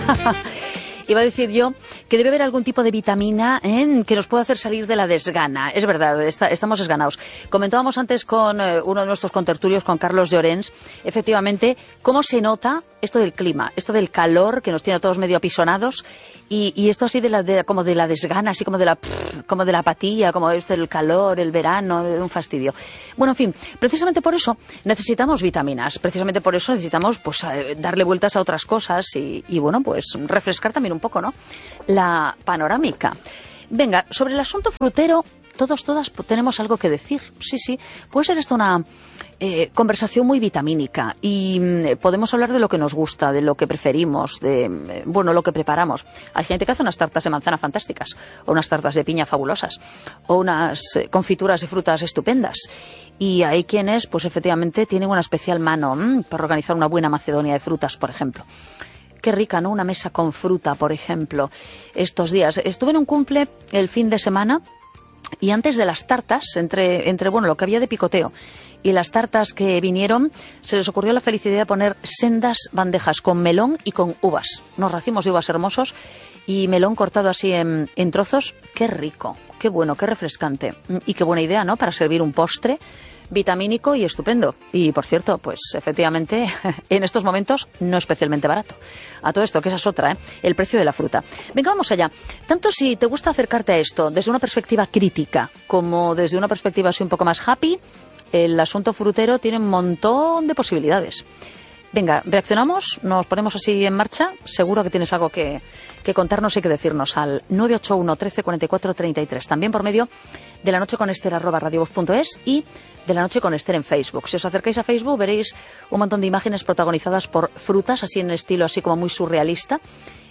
Iba a decir yo que debe haber algún tipo de vitamina que nos pueda hacer salir de la desgana. Es verdad, estamos desganados. Comentábamos antes con uno de nuestros contertulios, con Carlos Llorens, efectivamente, cómo se nota esto del clima, esto del calor que nos tiene a todos medio apisonados y esto así como de la desgana, así como de la apatía, como es del calor, el verano, de un fastidio. Bueno, en fin, precisamente por eso necesitamos vitaminas, precisamente por eso necesitamos pues darle vueltas a otras cosas y bueno, pues refrescar también un poco, ¿no?, la panorámica. Venga, sobre el asunto frutero, todas tenemos algo que decir. Sí, puede ser esto una conversación muy vitamínica y podemos hablar de lo que nos gusta, de lo que preferimos, de lo que preparamos. Hay gente que hace unas tartas de manzana fantásticas, o unas tartas de piña fabulosas, o unas confituras de frutas estupendas. Y hay quienes, pues efectivamente, tienen una especial mano para organizar una buena macedonia de frutas, por ejemplo. Qué rica, ¿no? Una mesa con fruta, por ejemplo, estos días. Estuve en un cumple el fin de semana y antes de las tartas, entre lo que había de picoteo y las tartas que vinieron, se les ocurrió la felicidad de poner sendas bandejas con melón y con uvas. Unos racimos de uvas hermosos y melón cortado así en trozos. Qué rico, qué bueno, qué refrescante. Y qué buena idea, ¿no?, para servir un postre vitamínico y estupendo. Y, por cierto, pues efectivamente, en estos momentos no especialmente barato. A todo esto, que esa es otra, el precio de la fruta. Venga, vamos allá. Tanto si te gusta acercarte a esto desde una perspectiva crítica como desde una perspectiva así un poco más happy, el asunto frutero tiene un montón de posibilidades. Venga, reaccionamos, nos ponemos así en marcha. Seguro que tienes algo que contarnos y que decirnos al 981 13 44 33. También por medio de lanocheconester@radiovoz.es y de La Noche con Ester en Facebook. Si os acercáis a Facebook veréis un montón de imágenes protagonizadas por frutas, así en estilo así como muy surrealista,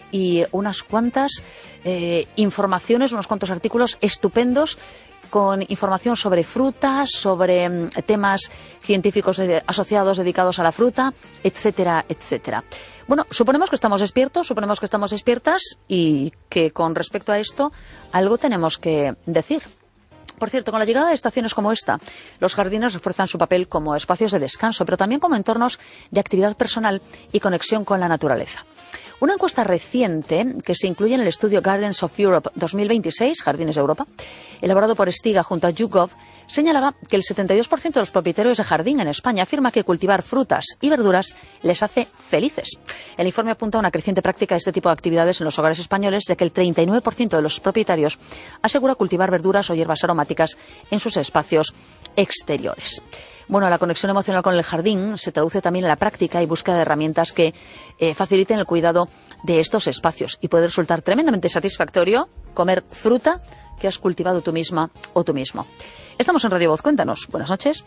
y unas cuantas informaciones, unos cuantos artículos estupendos con información sobre frutas, sobre temas científicos asociados, dedicados a la fruta, etcétera, etcétera. Bueno, suponemos que estamos despiertos, suponemos que estamos despiertas y que con respecto a esto algo tenemos que decir. Por cierto, con la llegada de estaciones como esta, los jardines refuerzan su papel como espacios de descanso, pero también como entornos de actividad personal y conexión con la naturaleza. Una encuesta reciente, que se incluye en el estudio Gardens of Europe 2026, Jardines de Europa, elaborado por Stiga junto a YouGov, señalaba que el 72% de los propietarios de jardín en España afirma que cultivar frutas y verduras les hace felices. El informe apunta a una creciente práctica de este tipo de actividades en los hogares españoles, ya que el 39% de los propietarios asegura cultivar verduras o hierbas aromáticas en sus espacios exteriores. Bueno, la conexión emocional con el jardín se traduce también en la práctica y búsqueda de herramientas que faciliten el cuidado de estos espacios. Y puede resultar tremendamente satisfactorio comer fruta que has cultivado tú misma o tú mismo. Estamos en Radio Voz, cuéntanos. Buenas noches.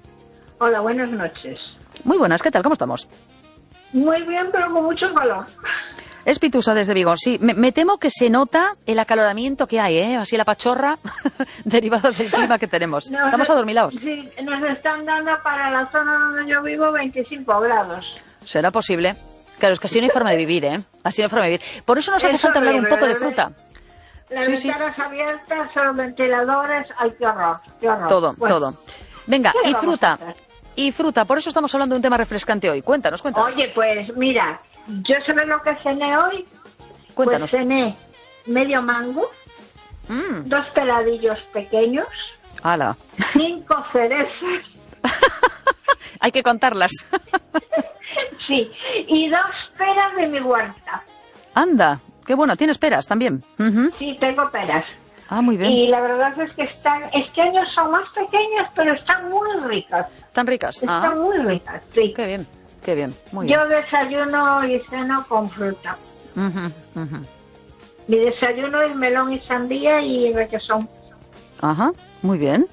Hola, buenas noches. Muy buenas, ¿qué tal? ¿Cómo estamos? Muy bien, pero con mucho calor. Es Pitusa desde Vigo, sí. Me temo que se nota el acaloramiento que hay, así la pachorra derivada del clima que tenemos. Estamos adormilados. Sí, nos están dando para la zona donde yo vivo 25 grados. ¿Será posible? Claro, es que así no hay forma de vivir, Así no hay forma de vivir. Por eso nos hace falta hablar un poco de fruta. Las ventanas abiertas, solo ventiladores, ay, qué horror, qué horror. Todo. Venga, y fruta, por eso estamos hablando de un tema refrescante hoy. Cuéntanos. Oye, pues mira, ¿yo sabes lo que cené hoy? Cuéntanos. Pues cené medio mango, 2 peladillos pequeños, ¡Hala! 5 cerezas. Hay que contarlas. Sí, y 2 peras de mi huerta. Anda, qué bueno, ¿tienes peras también? Uh-huh. Sí, tengo peras. Ah, muy bien. Y la verdad es que este año son más pequeñas, pero están muy ricas. ¿Están ricas? Están muy ricas, sí. Qué bien, muy bien. Yo desayuno y ceno con fruta. Mi desayuno es melón y sandía y requesón. Ajá, muy bien.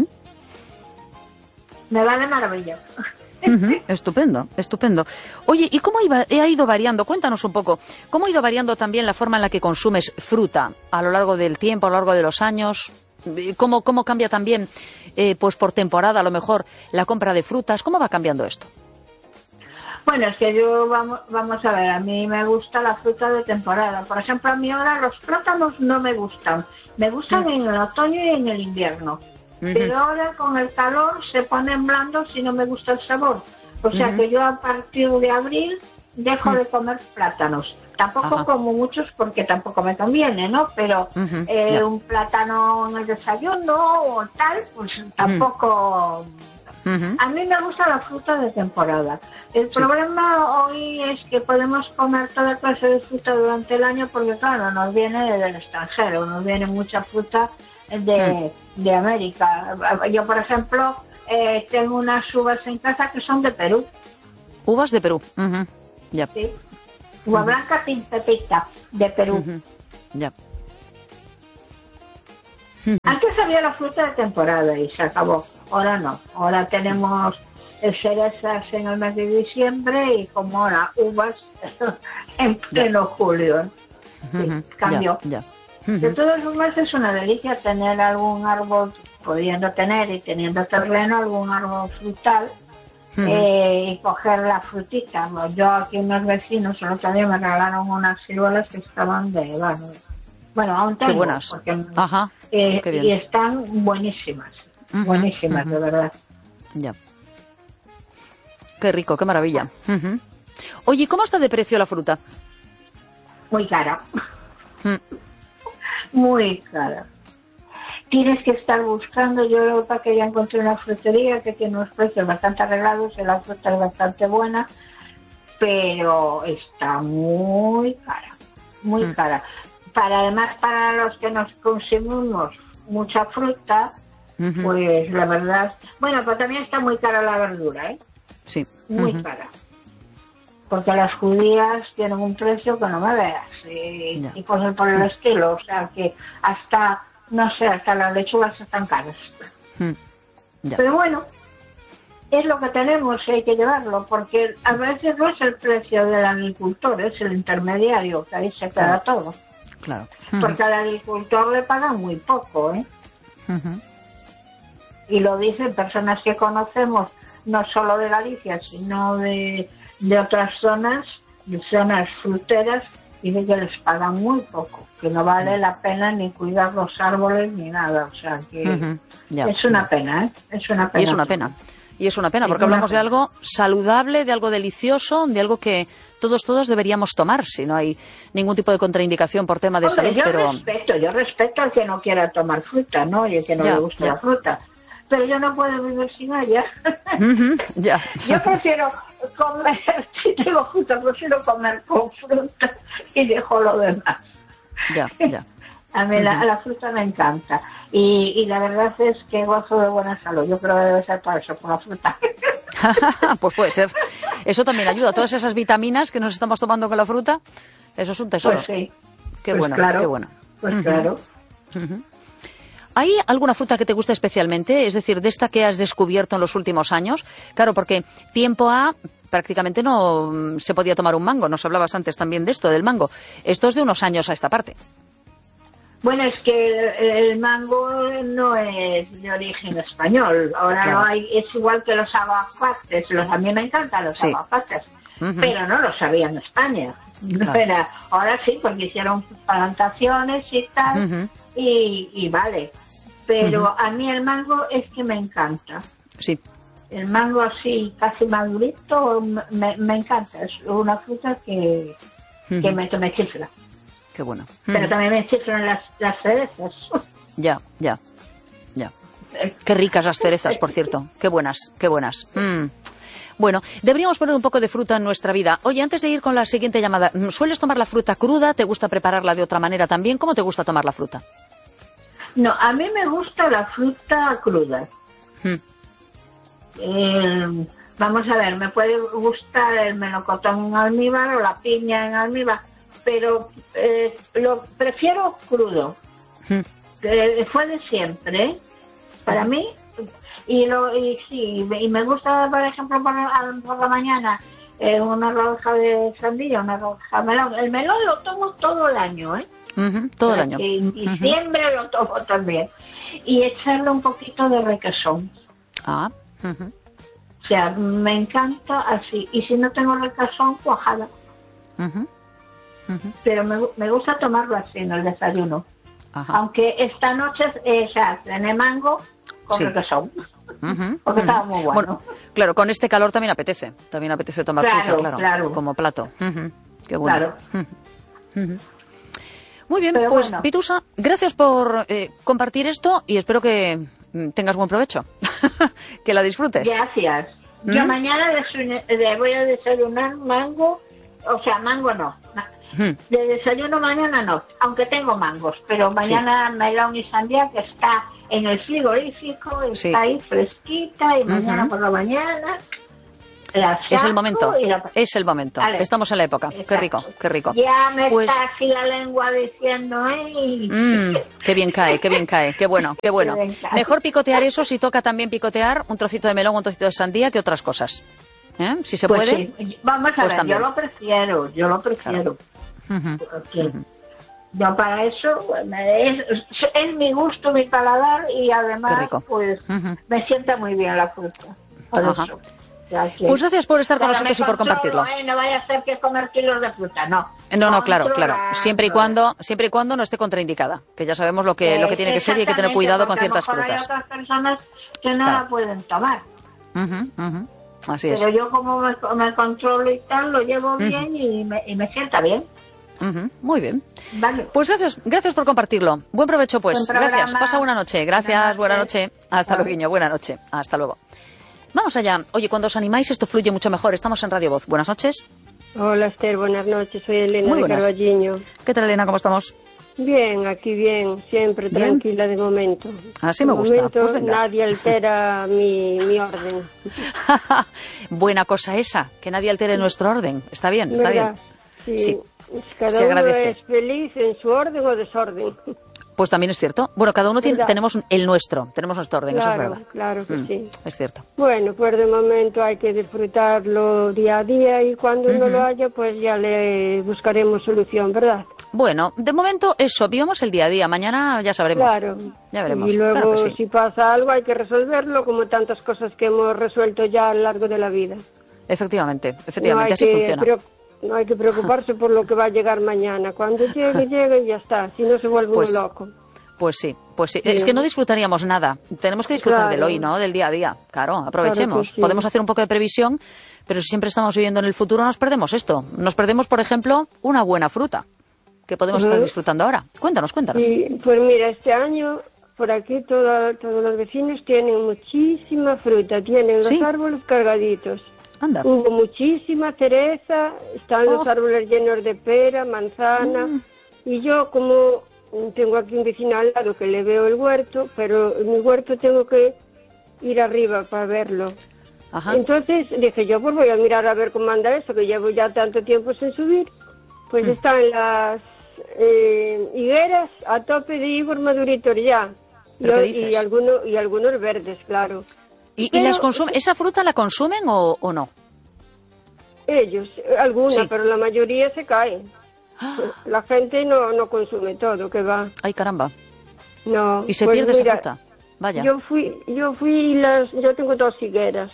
Me va de maravilla. Estupendo. Oye, ¿y cómo ha ido variando? Cuéntanos un poco. ¿Cómo ha ido variando también la forma en la que consumes fruta a lo largo del tiempo, a lo largo de los años? ¿Cómo cambia también, pues por temporada, a lo mejor, la compra de frutas? ¿Cómo va cambiando esto? Bueno, es que vamos a ver, a mí me gusta la fruta de temporada. Por ejemplo, a mí ahora los plátanos no me gustan. Me gustan en el otoño y en el invierno. Pero ahora con el calor se ponen blandos y no me gusta el sabor. O sea que yo a partir de abril dejo de comer plátanos. Tampoco como muchos porque tampoco me conviene, ¿no? Pero un plátano en el desayuno o tal, pues tampoco... A mí me gusta la fruta de temporada. El problema hoy es que podemos comer toda clase de fruta durante el año porque, claro, nos viene del extranjero, nos viene mucha fruta de América. Yo, por ejemplo, tengo unas uvas en casa que son de Perú. Uvas de Perú. Ya. Sí. Uva blanca sin pepita, de Perú. Ya. Antes había la fruta de temporada y se acabó. Ahora no. Ahora tenemos cerezas en el mes de diciembre y como ahora uvas en pleno julio. Sí, cambió. Ya. De todas formas es una delicia tener algún árbol, pudiendo tener y teniendo terreno, algún árbol frutal y coger la frutita. Yo aquí unos vecinos el otro día me regalaron unas ciruelas que estaban bueno, aún tengo. Qué buenas. Porque, qué bien. Y están buenísimas, buenísimas, de verdad. Ya. Qué rico, qué maravilla. Oye, ¿cómo está de precio la fruta? Muy cara. Muy cara. Tienes que estar buscando. Yo para que ya encontré una frutería que tiene unos precios bastante arreglados y la fruta es bastante buena, pero está muy cara, muy cara. Además, para los que nos consumimos mucha fruta, pues la verdad... Bueno, pero también está muy cara la verdura, ¿eh? Sí. Muy cara. Porque las judías tienen un precio que no me veas. Y cosas por el estilo. O sea, que hasta, no sé, hasta las lechugas están caras. Pero bueno, es lo que tenemos y hay que llevarlo. Porque a veces no es el precio del agricultor, es el intermediario, que ahí se queda todo. Claro. Porque al agricultor le pagan muy poco, ¿eh? Y lo dicen personas que conocemos, no solo de Galicia, sino de otras zonas fruteras, y de que les pagan muy poco, que no vale la pena ni cuidar los árboles ni nada. O sea, que es una pena, ¿eh? Es una pena. Y es una pena. Y es una pena, porque hablamos de algo saludable, de algo delicioso, de algo que todos deberíamos tomar, si no hay ningún tipo de contraindicación por tema de salud. Yo respeto al que no quiera tomar fruta, ¿no? Y al que no le guste la fruta. Pero yo no puedo vivir sin ella. Yo prefiero comer, si tengo fruta, prefiero comer con fruta y dejo lo demás. A mí la fruta me encanta. Y la verdad es que gozo de buena salud. Yo creo que debe ser todo eso, por la fruta. Pues puede ser. Eso también ayuda. Todas esas vitaminas que nos estamos tomando con la fruta, eso es un tesoro. Pues sí. Qué bueno, qué bueno. Pues claro. ¿Hay alguna fruta que te guste especialmente? Es decir, de esta que has descubierto en los últimos años. Claro, porque prácticamente no se podía tomar un mango. Nos hablabas antes también de esto, del mango. Esto es de unos años a esta parte. Bueno, es que el mango no es de origen español. Ahora no hay, es igual que los aguacates. A mí me encantan los aguacates, pero no los había en España. Claro. Ahora sí, porque hicieron plantaciones y tal, y vale. Pero a mí el mango es que me encanta. Sí. El mango así, casi madurito, me encanta. Es una fruta que me chifla. Qué bueno. Pero también me chiflan las cerezas. Ya. Qué ricas las cerezas, por cierto. Qué buenas. Bueno, deberíamos poner un poco de fruta en nuestra vida. Oye, antes de ir con la siguiente llamada, ¿sueles tomar la fruta cruda? ¿Te gusta prepararla de otra manera también? ¿Cómo te gusta tomar la fruta? No, a mí me gusta la fruta cruda. Vamos a ver, me puede gustar el melocotón en almíbar o la piña en almíbar, pero lo prefiero crudo. Fue de siempre, para mí. Y me gusta, por ejemplo, por la mañana una rodaja de sandía, una rodaja de melón. El melón lo tomo todo el año, ¿eh? Todo el año. En diciembre lo tomo también. Y echarle un poquito de requesón. O sea, me encanta así. Y si no tengo requesón, cuajada. Pero me gusta tomarlo así en el desayuno. Aunque esta noche cené mango con requesón. porque estaba muy bueno. Bueno, claro, con este calor también apetece tomar fruta, claro, como plato. Qué bueno. Claro. Muy bien, Pero pues bueno. Pitusa, gracias por compartir esto y espero que tengas buen provecho, que la disfrutes. Gracias. Yo mañana voy a desayunar mango, o sea, mango no. De desayuno mañana no, aunque tengo mangos, pero mañana melón y sandía que está en el frigorífico, está ahí fresquita y mañana por la mañana es el momento, es el momento. Vale. Estamos en la época. Exacto. Qué rico, qué rico. Ya me Pues, está así la lengua diciendo, qué bien cae, qué bueno, qué bueno. Qué bien cae. Mejor picotear eso si toca también picotear un trocito de melón, un trocito de sandía que otras cosas. Si se Pues puede. sí. Vamos a pues ver, también. yo lo prefiero. Porque yo para eso es mi gusto, mi paladar y además pues me sienta muy bien la fruta. Por eso. Pues gracias por estar con nosotros y por compartirlo. No vaya a ser que comer kilos de fruta, no. No, claro. Siempre y cuando no esté contraindicada, que ya sabemos lo que tiene que ser y hay que tener cuidado con ciertas frutas. Hay otras personas que no la pueden tomar. Así es. Pero yo como me controlo y tal, lo llevo bien y me sienta bien. Muy bien. Vale. Pues gracias por compartirlo. Buen provecho, pues. Buen programa. Gracias. Pasa buena noche. Gracias, buena noche. Hasta luego, Guiño. Buena noche. Hasta luego. Vamos allá. Oye, cuando os animáis esto fluye mucho mejor. Estamos en Radio Voz. Buenas noches. Hola, Esther. Buenas noches. Soy Elena Muy de buenas. Carballiño. ¿Qué tal, Elena? ¿Cómo estamos? Bien, aquí bien. Siempre Bien. tranquila de momento. Así De me gusta. momento Pues venga. nadie altera mi orden. Buena cosa esa, que nadie altere nuestro orden. Está bien, está ¿Verdad? bien. Sí. Sí. Cada Se uno agradece. es feliz en su orden o desorden. Pues también es cierto. Bueno, cada uno ¿Verdad? tenemos el nuestro, tenemos nuestro orden, eso es Claro, verdad. claro que sí. Es cierto. Bueno, pues de momento hay que disfrutarlo día a día y cuando no lo haya, pues ya le buscaremos solución, ¿verdad? Bueno, de momento eso, vivamos el día a día. Mañana ya sabremos. Claro. Ya veremos. Y luego, Claro que sí. si pasa algo, hay que resolverlo, como tantas cosas que hemos resuelto ya a lo largo de la vida. Efectivamente, No hay así que funciona. No hay que preocuparse por lo que va a llegar mañana. Cuando llegue y ya está. Si no se vuelve Pues, uno loco. Pues sí. Es que no disfrutaríamos nada. Tenemos que disfrutar Claro. del hoy, ¿no? Del día a día. Claro, aprovechemos. Claro que sí. Podemos hacer un poco de previsión, pero si siempre estamos viviendo en el futuro nos perdemos esto. Nos perdemos, por ejemplo, una buena fruta que podemos estar disfrutando ahora. Cuéntanos. Y, pues mira, este año por aquí todos los vecinos tienen muchísima fruta. Tienen los ¿Sí? árboles cargaditos. Anda. Hubo muchísima cereza, están los árboles llenos de pera, manzana, y yo como tengo aquí un vecino al lado que le veo el huerto, pero en mi huerto tengo que ir arriba para verlo. Ajá. Entonces dije yo, pues voy a mirar a ver cómo anda eso, que llevo ya tanto tiempo sin subir. Pues están las higueras a tope de higos maduritos ya, ¿Pero qué dices? y algunos verdes, claro. ¿Y Pero- las esa fruta la consumen o no? Ellos, alguna, Sí. pero la mayoría se cae. La gente no consume todo, que va. Ay, caramba. No. ¿Y se pues pierde mira, esa fruta? Vaya. Yo tengo 2 higueras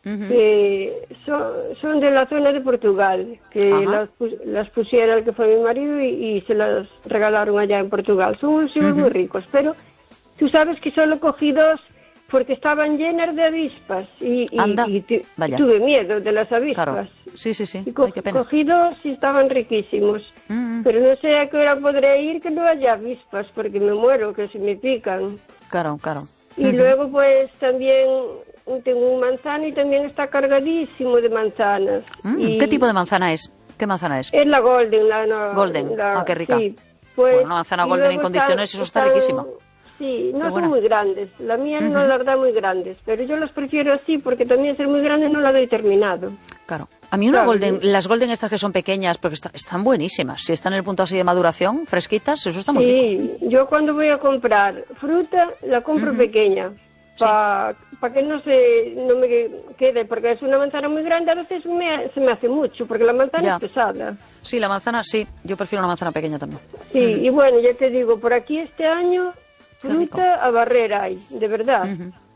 que son de la zona de Portugal, que Ajá. las pusiera el que fue mi marido y se las regalaron allá en Portugal. Son unos higos muy ricos, pero tú sabes que solo cogí 2 porque estaban llenas de avispas y Anda, vaya. tuve miedo de las avispas. Claro. Sí. Y Ay, qué pena. cogí 2 y estaban riquísimos. Pero no sé a qué hora podré ir que no haya avispas, porque me muero, que se me pican. Claro. Y luego pues también tengo un manzano y también está cargadísimo de manzanas. Y ¿Qué tipo de manzana es? ¿Qué manzana es? es la Golden. Golden. Qué rica. Sí, pues, Bueno, una manzana y Golden en luego condiciones, eso está riquísimo. Sí, Qué no buena. son muy grandes. La mía no las da muy grandes, pero yo las prefiero así porque también ser muy grande no la doy terminado. Claro. A mí una Claro. Golden, las Golden estas que son pequeñas, porque están buenísimas. Si están en el punto así de maduración, fresquitas, eso está muy rico. Sí, yo cuando voy a comprar fruta la compro pequeña para que no me quede, porque es una manzana muy grande, a veces se me hace mucho, porque la manzana Ya. es pesada. Sí, la manzana sí. Yo prefiero una manzana pequeña también. Sí, y bueno, ya te digo, por aquí este año Qué rico. fruta a barrer hay, de verdad.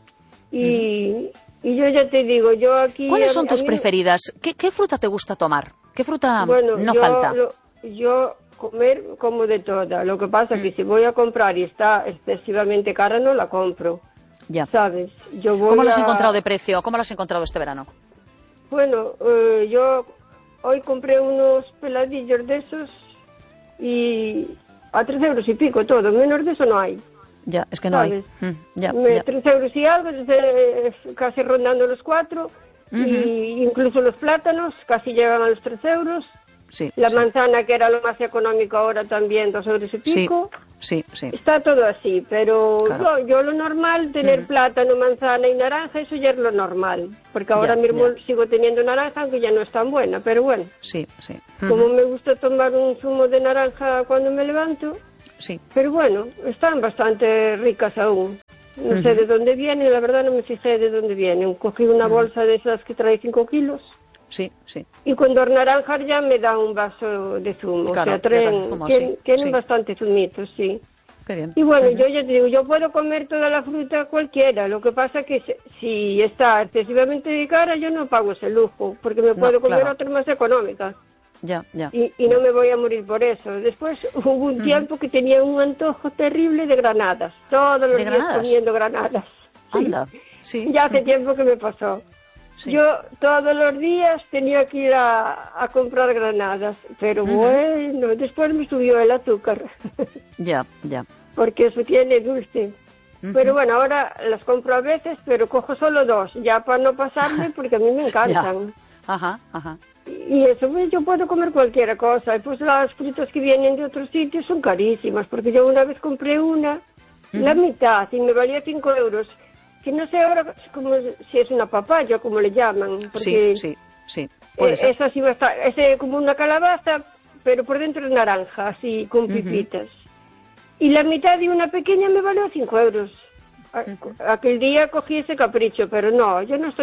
Y yo ya te digo, yo aquí... ¿Cuáles son a tus mí- preferidas? ¿Qué fruta te gusta tomar? ¿Qué fruta Bueno, no falta? yo comer como de toda. Lo que pasa es que si voy a comprar y está excesivamente cara, no la compro. Ya. ¿Sabes? Yo voy ¿Cómo lo has encontrado de precio? ¿Cómo lo has encontrado este verano? Bueno, yo hoy compré unos peladillos de esos y a 3 euros y pico todo, menos de eso no hay. Ya, es que no ¿sabes? hay. Ya. 3 euros y algo, casi rondando los 4, y incluso los plátanos casi llegan a los 3 euros. Sí, la manzana, que era lo más económico, ahora también 2 euros y pico. Sí. Está todo así, pero claro. yo lo normal, tener plátano, manzana y naranja, eso ya es lo normal. Porque ahora mismo sigo teniendo naranja, aunque ya no es tan buena, pero bueno. Sí. Como me gusta tomar un zumo de naranja cuando me levanto. Sí. Pero bueno, están bastante ricas aún. No sé de dónde vienen, la verdad no me fijé de dónde vienen. Cogí una bolsa de esas que trae 5 kilos. Sí. Y cuando naranjas ya me da un vaso de zumo. Claro, o sea, tienen bastante zumitos, sí. Qué bien. Y bueno, yo ya te digo, yo puedo comer toda la fruta cualquiera. Lo que pasa que si está excesivamente cara, yo no pago ese lujo, porque me puedo comer otras más económicas. Ya. Y no me voy a morir por eso. Después hubo un tiempo que tenía un antojo terrible de granadas. Todos los días comiendo granadas. Anda, sí. Ya hace tiempo que me pasó. Sí. Yo todos los días tenía que ir a comprar granadas, pero bueno, después me subió el azúcar. Ya. Porque eso tiene dulce. Pero bueno, ahora las compro a veces, pero cojo solo 2, ya para no pasarme, porque a mí me encantan. Ajá. Y eso, pues yo puedo comer cualquier cosa. Y pues las frutas que vienen de otros sitios son carísimas, porque yo una vez compré una, la mitad, y me valía 5 euros. Que no sé ahora como si es una papaya, como le llaman. Porque sí. Puede ser. Esa sí va a estar, es como una calabaza, pero por dentro es naranja, así, con pipitas. Y la mitad de una pequeña me valió 5 euros. Aquel día cogí ese capricho, pero no, yo no estoy